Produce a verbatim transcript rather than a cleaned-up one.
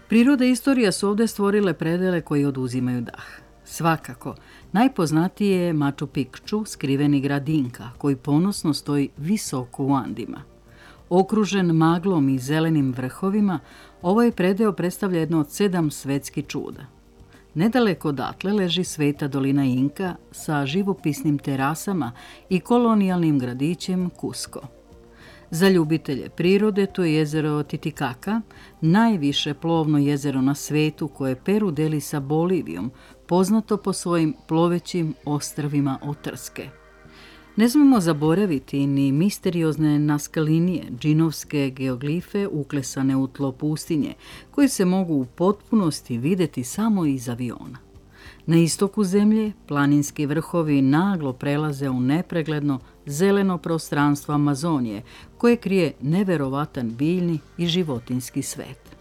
Priroda i istorija su ovdje stvorile predele koji oduzimaju dah. Svakako, najpoznatiji je Machu Picchu, skriveni grad Inka, koji ponosno stoji visoko u Andima. Okružen maglom i zelenim vrhovima, ovaj predeo predstavlja jedno od sedam svetskih čuda. Nedaleko odatle leži sveta dolina Inka sa živopisnim terasama i kolonijalnim gradićem Cusco. Za ljubitelje prirode to je jezero Titicaca, najviše plovno jezero na svetu koje Peru deli sa Bolivijom, poznato po svojim plovećim ostrvima od trske. Ne smemo zaboraviti ni misteriozne naskalinije, džinovske geoglife uklesane u tlo pustinje, koje se mogu u potpunosti vidjeti samo iz aviona. Na istoku zemlje planinski vrhovi naglo prelaze u nepregledno zeleno prostranstvo Amazonije, koje krije neverovatan biljni i životinjski svet.